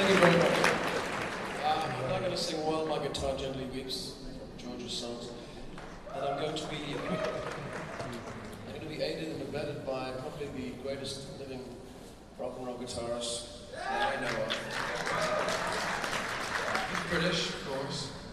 Thank you very much. I'm now going to sing While My Guitar Gently Weeps, George's songs. And I'm going to be aided and abetted by probably the greatest living rock and roll guitarist that I know of. British, of course.